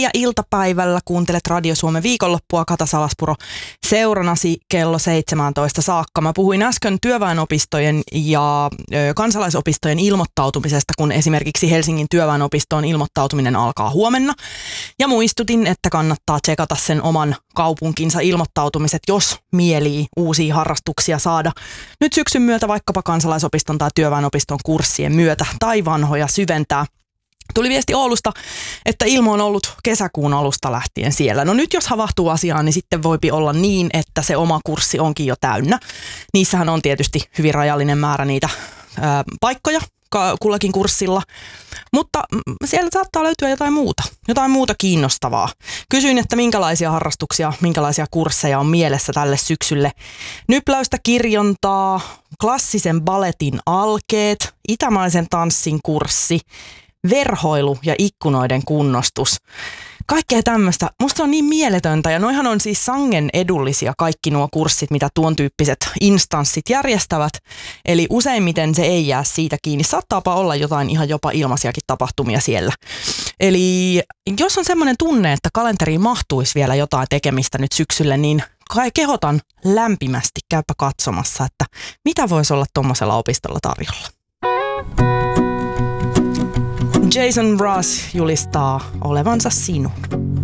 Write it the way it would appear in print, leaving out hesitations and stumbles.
ja iltapäivällä kuuntelet Radio Suomen viikonloppua. Kata Salaspuro seuranasi kello 17 saakka. Mä puhuin äsken työväenopistojen ja kansalaisopistojen ilmoittautumisesta, kun esimerkiksi Helsingin työväenopistoon ilmoittautuminen alkaa huomenna. Ja muistutin, että kannattaa tsekata sen oman kaupunkinsa ilmoittautumiset, jos mielii uusia harrastuksia saada nyt syksyn myötä vaikkapa kansalaisopiston tai työväenopiston kurssien myötä tai vanhoja syventää. Tuli viesti Oulusta, että Ilmo on ollut kesäkuun alusta lähtien siellä. No nyt jos havahtuu asiaan, niin sitten voipi olla niin, että se oma kurssi onkin jo täynnä. Niissähän on tietysti hyvin rajallinen määrä niitä paikkoja kullakin kurssilla, mutta siellä saattaa löytyä jotain muuta kiinnostavaa. Kysyin, että minkälaisia harrastuksia, minkälaisia kursseja on mielessä tälle syksylle. Nypläystä, kirjontaa, klassisen balletin alkeet, itämaisen tanssin kurssi, verhoilu ja ikkunoiden kunnostus. Kaikkea tämmöistä. Musta on niin mieletöntä ja noihan on siis sangen edullisia kaikki nuo kurssit, mitä tuon tyyppiset instanssit järjestävät. Eli useimmiten se ei jää siitä kiinni. Saattaapa olla jotain ihan jopa ilmaisiakin tapahtumia siellä. Eli jos on semmoinen tunne, että kalenteriin mahtuisi vielä jotain tekemistä nyt syksylle, niin kehotan lämpimästi käypä katsomassa, että mitä voisi olla tuommoisella opistolla tarjolla. Jason Mraz julistaa olevansa sinun.